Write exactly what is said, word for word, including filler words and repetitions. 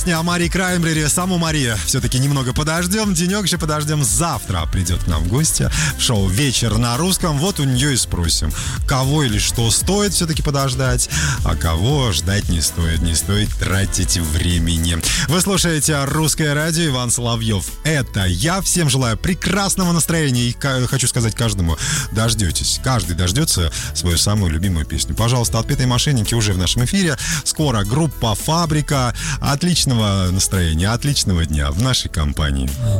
О Марии Краймбрери, саму Марию все-таки немного подождем. Денек еще подождем. Завтра придет к нам в гости в шоу «Вечер на русском». Вот у нее и спросим, кого или что стоит все-таки подождать, а кого ждать не стоит. Не стоит тратить времени. Вы слушаете «Русское радио», Иван Соловьев. Это я. Всем желаю прекрасного настроения. И хочу сказать каждому, дождетесь. Каждый дождется свою самую любимую песню. Пожалуйста, «Отпетые мошенники» уже в нашем эфире. Скоро группа «Фабрика». Отличного настроения, отличного дня в нашей компании.